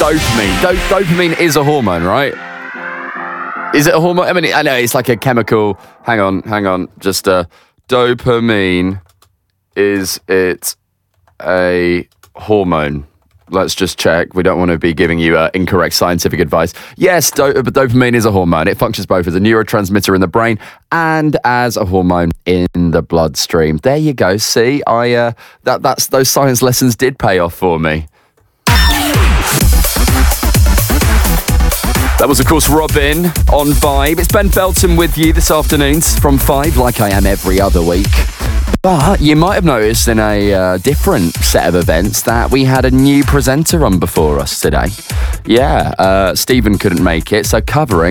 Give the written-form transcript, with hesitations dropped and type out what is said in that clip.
Dopamine. Dopamine is a hormone, right? Is it a hormone? I mean, I know it's like a chemical. Hang on. Just dopamine, is it a hormone? Let's just check. We don't want to be giving you incorrect scientific advice. Yes, dopamine is a hormone. It functions both as a neurotransmitter in the brain and as a hormone in the bloodstream. There you go. See, that's those science lessons did pay off for me. That was, of course, Robin on Vibe. It's Ben Felton with you this afternoon from 5, like I am every other week. But you might have noticed in a different set of events that we had a new presenter on before us today. Yeah, Stephen couldn't make it, so covering